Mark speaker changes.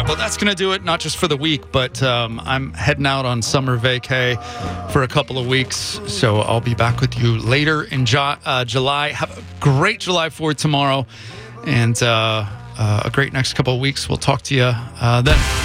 Speaker 1: Well, that's going to do it, not just for the week, but I'm heading out on summer vacay for a couple of weeks. So I'll be back with you later in July. Have a great July 4th tomorrow and a great next couple of weeks. We'll talk to you then.